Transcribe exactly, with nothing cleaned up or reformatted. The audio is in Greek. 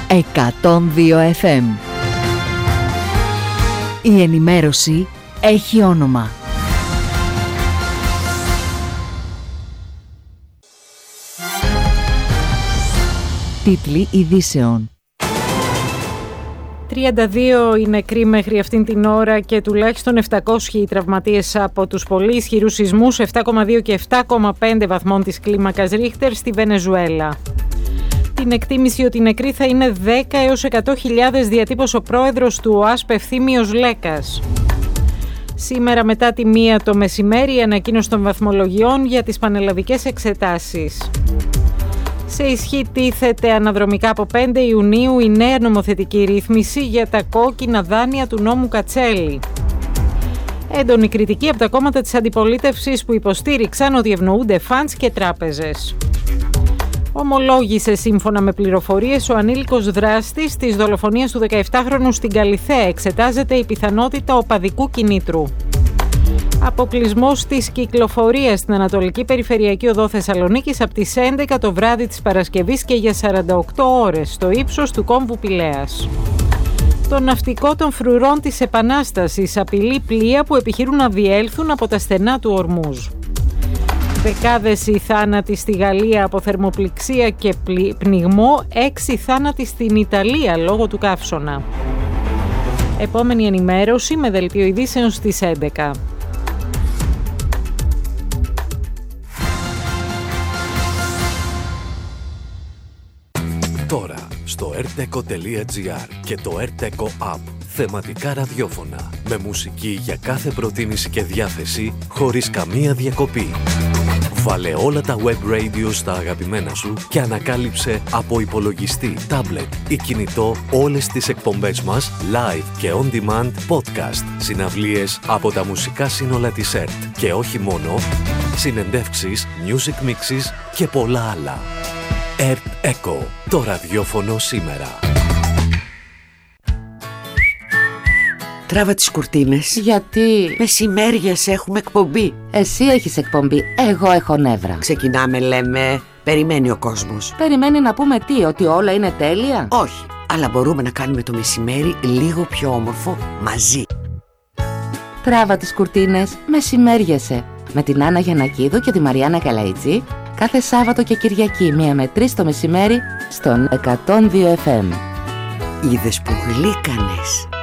εκατόν δύο εφ εμ. Η ενημέρωση έχει όνομα. Τίτλοι ειδήσεων. τριάντα δύο οι νεκροί μέχρι αυτήν την ώρα και τουλάχιστον επτακόσιοι οι τραυματίες από τους πολύ ισχυρούς σεισμούς επτά κόμμα δύο και επτά κόμμα πέντε βαθμών της κλίμακας Ρίχτερ στη Βενεζουέλα. Την εκτίμηση ότι οι νεκροί θα είναι δέκα έως εκατό χιλιάδες διατύπωσε ο πρόεδρος του ΟΑΣΠ Ευθύμιος Λέκας. Σήμερα μετά τη μία το μεσημέρι η ανακοίνωση των βαθμολογιών για τις πανελλαδικές εξετάσεις. Σε ισχύ τίθεται αναδρομικά από πέντε Ιουνίου η νέα νομοθετική ρύθμιση για τα κόκκινα δάνεια του νόμου Κατσέλη. Έντονη κριτική από τα κόμματα της αντιπολίτευσης που υποστήριξαν ότι ευνοούνται φαντς και τράπεζες. Ομολόγησε σύμφωνα με πληροφορίες ο ανήλικος δράστης της δολοφονίας του δεκαεπτάχρονου στην Καλιθέα. Εξετάζεται η πιθανότητα οπαδικού κινήτρου. Αποκλεισμός της κυκλοφορίας στην Ανατολική Περιφερειακή Οδό Θεσσαλονίκης από τις έντεκα το βράδυ της Παρασκευής και για σαράντα οκτώ ώρες στο ύψος του κόμβου Πηλαίας. Το ναυτικό των φρουρών της Επανάστασης απειλεί πλοία που επιχειρούν να διέλθουν από τα στενά του Ορμούζ. Δεκάδες οι θάνατοι στη Γαλλία από θερμοπληξία και πνιγμό, έξι θάνατοι στην Ιταλία λόγω του καύσωνα. Επόμενη ενημέρωση με δελτίο ειδήσεων στις έντεκα. Τώρα στο ερτεκο τελεία τζι άρ και το ερτεκο App θεματικά ραδιόφωνα με μουσική για κάθε προτίμηση και διάθεση χωρίς καμία διακοπή. Βάλε όλα τα web radio στα αγαπημένα σου και ανακάλυψε από υπολογιστή, tablet ή κινητό όλες τις εκπομπές μας live και on demand podcast, συναυλίες από τα μουσικά σύνολα της ΕΡΤ και όχι μόνο, συνεντεύξεις, music mixes και πολλά άλλα. ΕΡΤ Echo, το ραδιόφωνο σήμερα. Τράβα τις κουρτίνες. Γιατί? Μεσημέριες έχουμε εκπομπή. Εσύ έχεις εκπομπή, εγώ έχω νεύρα. Ξεκινάμε λέμε, περιμένει ο κόσμος. Περιμένει να πούμε τι, ότι όλα είναι τέλεια? Όχι, αλλά μπορούμε να κάνουμε το μεσημέρι λίγο πιο όμορφο μαζί. Τράβα τις κουρτίνες, μεσημέριεσαι. Με την Άννα Γιαννακίδου και τη Μαριάννα Καλαϊτζή κάθε Σάββατο και Κυριακή μία με τρεις το μεσημέρι στον εκατόν δύο εφ εμ. Είδες που γλύκανες.